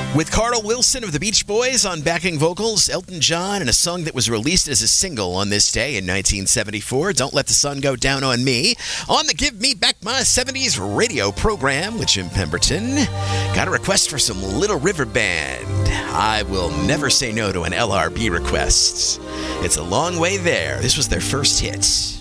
With Carl Wilson of the Beach Boys on backing vocals, Elton John, and a song that was released as a single on this day in 1974, Don't Let the Sun Go Down on Me, on the Give Me Back My 70s radio program with Jim Pemberton. Got a request for some Little River Band. I will never say no to an LRB request. It's a long way there. This was their first hit.